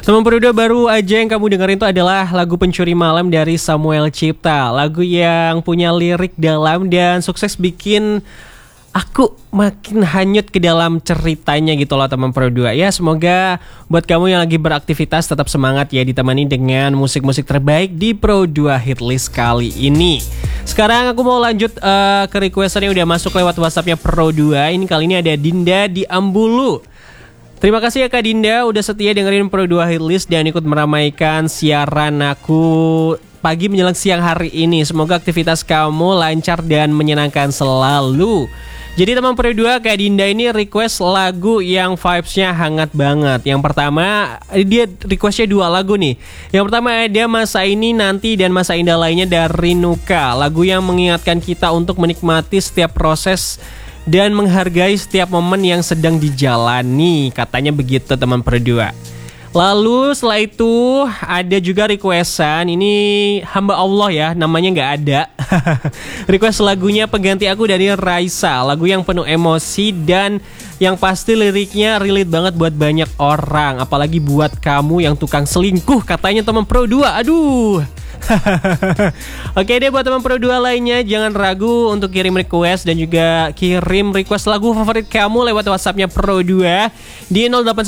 Teman Peruda, baru aja yang kamu dengerin itu adalah lagu Pencuri Malam dari Samuel Cipta. Lagu yang punya lirik dalam dan sukses bikin aku makin hanyut ke dalam ceritanya gitu loh teman Peruda. Ya semoga buat kamu yang lagi beraktivitas tetap semangat ya, ditemani dengan musik-musik terbaik di Pro2 Hitlist kali ini. Sekarang aku mau lanjut ke requestan yang udah masuk lewat WhatsAppnya Pro2. Ini kali ini ada Dinda di Ambulu. Terima kasih ya Kak Dinda udah setia dengerin Pro2 Hitlist dan ikut meramaikan siaran aku pagi menjelang siang hari ini. Semoga aktivitas kamu lancar dan menyenangkan selalu. Jadi teman Pro2, Kak Dinda ini request lagu yang vibes-nya hangat banget. Yang pertama, dia requestnya 2 lagu nih. Yang pertama ada Masa Ini Nanti dan Masa Indah Lainnya dari Nuka. Lagu yang mengingatkan kita untuk menikmati setiap proses dan menghargai setiap momen yang sedang dijalani. Katanya begitu teman Pro2. Lalu setelah itu ada juga requestan. Ini hamba Allah ya, namanya gak ada. Request lagunya Pengganti Aku dari Raisa. Lagu yang penuh emosi dan yang pasti liriknya relate banget buat banyak orang. Apalagi buat kamu yang tukang selingkuh, katanya teman Pro2. Aduh. Oke deh, buat teman Pro2 lainnya jangan ragu untuk kirim request dan juga kirim request lagu favorit kamu lewat WhatsAppnya Pro2 di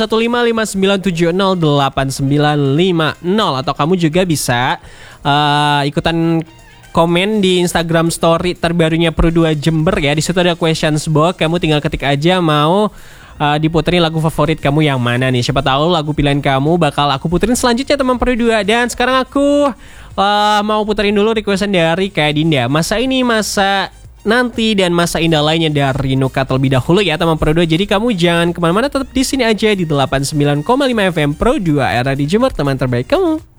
0815708950, atau kamu juga bisa ikutan komen di Instagram story terbarunya Pro2 Jember ya. Di situ ada questions box, kamu tinggal ketik aja mau diputerin lagu favorit kamu yang mana nih. Siapa tahu lagu pilihan kamu bakal aku puterin selanjutnya teman Pro2. Dan sekarang aku mau puterin dulu requestan dari Kak Dinda. Masa Ini, Masa Nanti dan Masa Indah Lainnya dari Nuka terlebih dahulu ya teman Pro2. Jadi kamu jangan kemana-mana, tetap di sini aja di 89,5 FM Pro2 era di Jember, teman terbaik kamu.